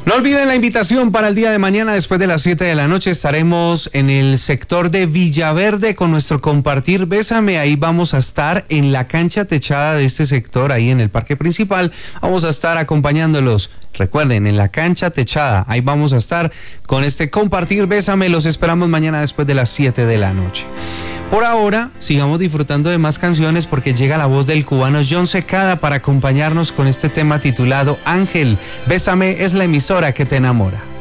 No olviden la invitación para el día de mañana después de las 7 de la noche. Estaremos en el sector de Villaverde con nuestro Compartir Bésame. Ahí vamos a estar en la cancha techada de este sector, ahí en el parque principal. Vamos a estar acompañándolos. Recuerden, en la cancha techada. Ahí vamos a estar con este Compartir Bésame. Los esperamos mañana después de las 7 de la noche. Por ahora, sigamos disfrutando de más canciones porque llega la voz del cubano John Secada para acompañarnos con este tema titulado Ángel. Bésame es la emisora que te enamora.